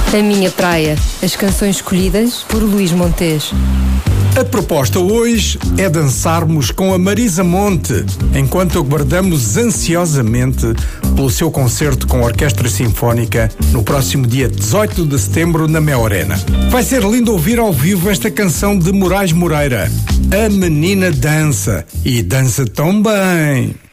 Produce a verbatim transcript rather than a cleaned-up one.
A minha praia. As canções escolhidas por Luís Montes. A proposta hoje é dançarmos com a Marisa Monte, enquanto aguardamos ansiosamente pelo seu concerto com a Orquestra Sinfónica no próximo dia dezoito de setembro na Mel Arena. Vai ser lindo ouvir ao vivo esta canção de Moraes Moreira. A menina dança, e dança tão bem.